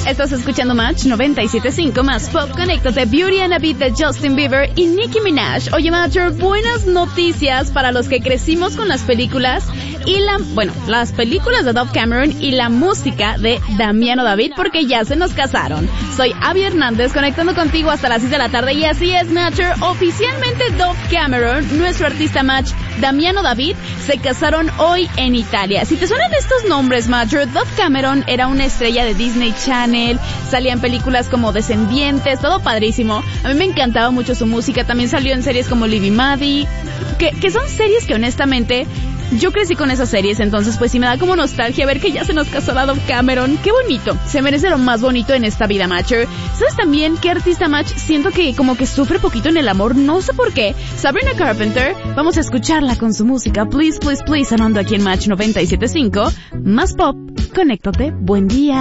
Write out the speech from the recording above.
Estás escuchando Match 97.5 más Pop. Conéctate, Beauty and a Beat de Justin Bieber y Nicki Minaj. Oye, Matcher, buenas noticias para los que crecimos con las películas y las películas de Dove Cameron y la música de Damiano David, porque ya se nos casaron. Soy Abby Hernández, conectando contigo hasta las 6 de la tarde, y así es, Matcher, oficialmente Dove Cameron, nuestro artista Match, Damiano David, se casaron hoy en Italia. Si te suenan estos nombres, Matcher, Dove Cameron era una estrella de Disney Channel, salía en películas como Descendientes, todo padrísimo. A mí me encantaba mucho su música, también salió en series como Libby Maddie, que son series que honestamente yo crecí con esas series, entonces pues sí me da como nostalgia ver que ya se nos casó la Dove Cameron. ¡Qué bonito! Se merece lo más bonito en esta vida, Matcher. ¿Sabes también qué artista, Match? Siento que como que sufre poquito en el amor, no sé por qué. Sabrina Carpenter. Vamos a escucharla con su música Please, Please, Please, sonando aquí en Match 97.5. Más Pop. Conéctate. Buen día.